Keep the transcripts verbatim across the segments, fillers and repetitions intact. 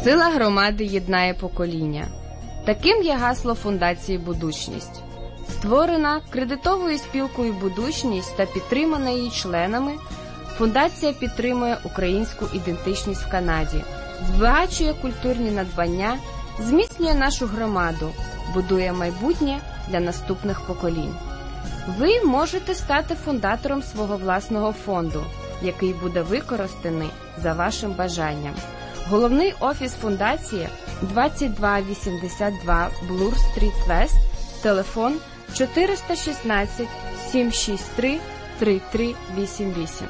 Сила громади єднає покоління. Таким є гасло Фундації «Будучність». Створена кредитовою спілкою «Будучність» та підтримана її членами, фундація підтримує українську ідентичність в Канаді, збагачує культурні надбання, зміцнює нашу громаду, будує майбутнє для наступних поколінь. Ви можете стати фундатором свого власного фонду, який буде використаний за вашим бажанням. Головний офіс фундації двадцять два вісімдесят два Блур-стріт Вест, телефон чотириста шістнадцять сім шість три три три вісім вісім.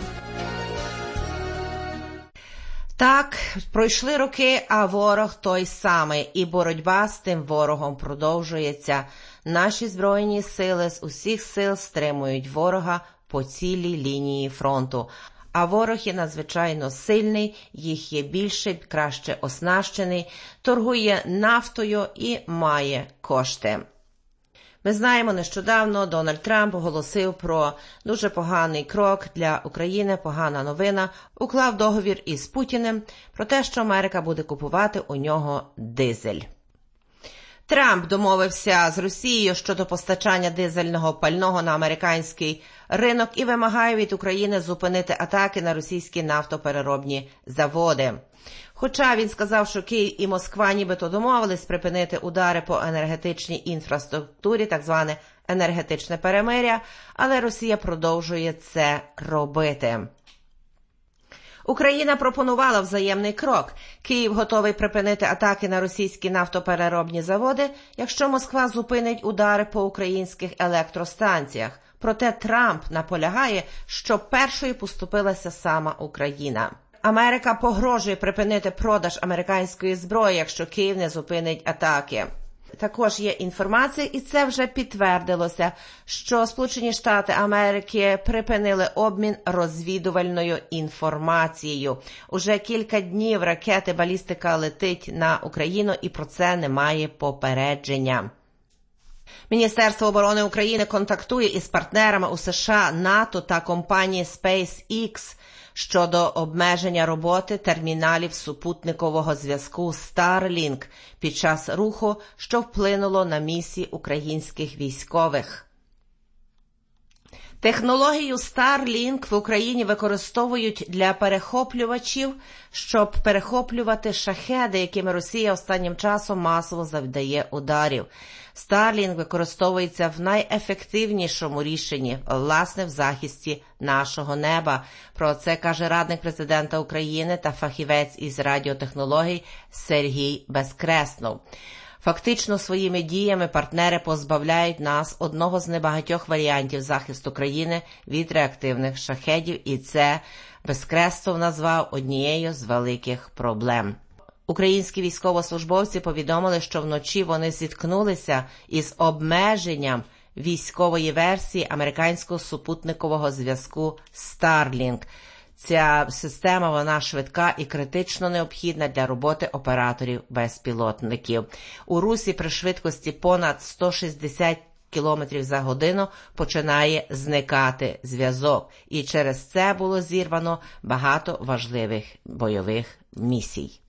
Так, пройшли роки, а ворог той самий, і боротьба з тим ворогом продовжується. Наші Збройні сили з усіх сил стримують ворога по цілій лінії фронту. А ворог є надзвичайно сильний, їх є більше, краще оснащений, торгує нафтою і має кошти. Ми знаємо, нещодавно Дональд Трамп оголосив про дуже поганий крок для України, погана новина, уклав договір із Путіним про те, що Америка буде купувати у нього дизель. Трамп домовився з Росією щодо постачання дизельного пального на американський ринок і вимагає від України зупинити атаки на російські нафтопереробні заводи. Хоча він сказав, що Київ і Москва нібито домовились припинити удари по енергетичній інфраструктурі, так зване енергетичне перемир'я, але Росія продовжує це робити. Україна пропонувала взаємний крок. Київ готовий припинити атаки на російські нафтопереробні заводи, якщо Москва зупинить удари по українських електростанціях. Проте Трамп наполягає, що першою поступилася сама Україна. Америка погрожує припинити продаж американської зброї, якщо Київ не зупинить атаки. Також є інформація, і це вже підтвердилося, що Сполучені Штати Америки припинили обмін розвідувальною інформацією. Уже кілька днів ракети балістика летить на Україну, і про це немає попередження. Міністерство оборони України контактує із партнерами у США, НАТО та компанії SpaceX щодо обмеження роботи терміналів супутникового зв'язку Starlink під час руху, що вплинуло на місії українських військових. Технологію Starlink в Україні використовують для перехоплювачів, щоб перехоплювати шахеди, якими Росія останнім часом масово завдає ударів. Starlink використовується в найефективнішому рішенні, власне, в захисті нашого неба. Про це каже радник президента України та фахівець із радіотехнологій Сергій Безкреснов. Фактично своїми діями партнери позбавляють нас одного з небагатьох варіантів захисту країни від реактивних шахедів, і це Безкреснов назвав однією з великих проблем. Українські військовослужбовці повідомили, що вночі вони зіткнулися із обмеженням військової версії американського супутникового зв'язку Starlink. Ця система, вона швидка і критично необхідна для роботи операторів безпілотників. У русі при швидкості понад сто шістдесят кілометрів за годину починає зникати зв'язок, і через це було зірвано багато важливих бойових місій.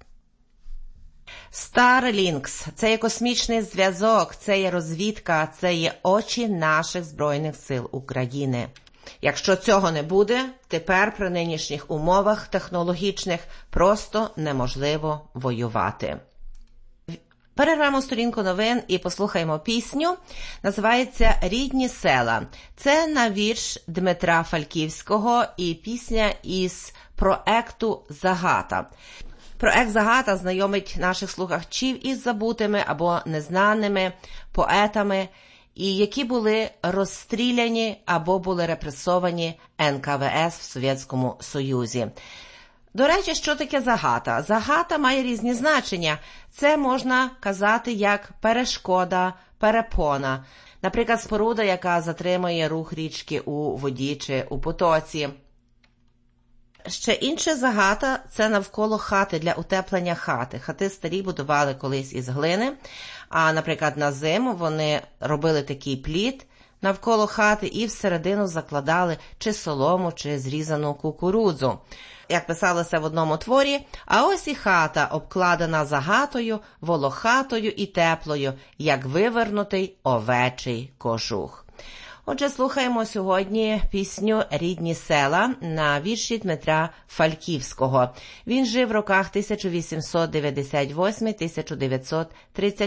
Starlinks – це є космічний зв'язок, це є розвідка, це є очі наших Збройних сил України. Якщо цього не буде, тепер при нинішніх умовах технологічних просто неможливо воювати. Перервемо сторінку новин і послухаємо пісню. Називається «Рідні села». Це на вірш Дмитра Фальківського і пісня із проекту «Загата». Проект «Загата» знайомить наших слухачів із забутими або незнаними поетами, і які були розстріляні або були репресовані ен ка ве ес в Совєтському Союзі. До речі, що таке загата? Загата має різні значення. Це можна казати як перешкода, перепона. Наприклад, споруда, яка затримує рух річки у воді чи у потоці. Ще інше загата – це навколо хати, для утеплення хати. Хати старі будували колись із глини, а, наприклад, на зиму вони робили такий плід, навколо хати і всередину закладали чи солому, чи зрізану кукурудзу. Як писалося в одному творі, а ось і хата, обкладена загатою, волохатою і теплою, як вивернутий овечий кожух. Отже, слухаємо сьогодні пісню «Рідні села» на вірші Дмитра Фальківського. Він жив в роках тисяча вісімсот дев'яносто восьмий - тисяча дев'ятсот тридцять